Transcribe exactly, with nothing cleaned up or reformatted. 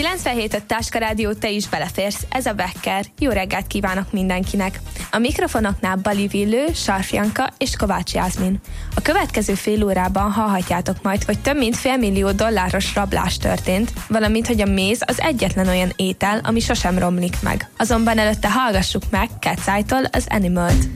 kilencvenhét öt Táska Rádió, te is beleférsz, ez a Becker. Jó reggelt kívánok mindenkinek! A mikrofonoknál Bali Villő, Sarf Janka és Kovács Jászmin. A következő fél órában hallhatjátok majd, hogy több mint félmillió dolláros rablás történt, valamint, hogy a méz az egyetlen olyan étel, ami sosem romlik meg. Azonban előtte hallgassuk meg Cat's Eye-tól az Animal-t.